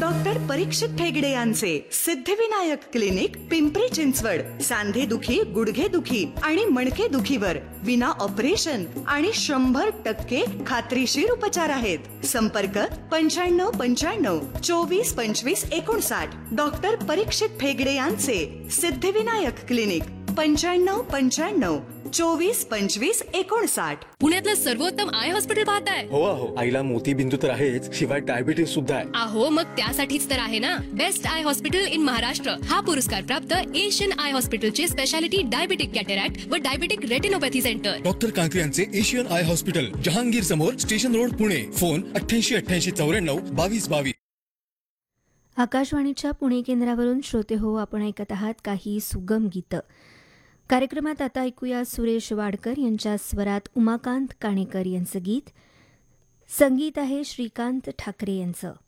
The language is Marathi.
डॉक्टर परीक्षित ठेगडे यांचे सिद्धिविनायक क्लिनिक, पिंपरी चिंचवड. सांधे दुखी, गुडघे दुखी आणि मणके दुखीवर विना ऑपरेशन आणि 100% खात्रीशीर उपचार आहेत. संपर्क 9595 24 25 59. डॉक्टर परीक्षित ठेगडे यांचे सिद्धिविनायक क्लिनिक, 9595 24 25 59. पुण्यातलं सर्वोत्तम आय हॉस्पिटल पाहताय? हो, आईला मोतीबिंदू तर आहेच, शिवाय डायबिटीज सुद्धा आहे. अहो, मग त्यासाठीच तर आहे ना best I hospital in Maharashtra. हा पुरस्कार प्राप्त एशियन आय हॉस्पिटलचे स्पेशालिटी डायबिटिक कॅटरॅक्ट व diabetic retinopathy centre. Doctor Kankre यांचे एशियन आय हॉस्पिटल, जहांगीर समोर, स्टेशन रोड, पुणे. फोन 88 88 94 22 22. आकाशवाणीच्या पुणे केंद्रावरून श्रोते हो, आपण ऐकत आहात काही सुगम गीतं. कार्यक्रमात आता ऐकूया सुरेश वाडकर यांच्या स्वरात उमाकांत काणेकर यांचं गीत. संगीत आहे श्रीकांत ठाकरे यांचं.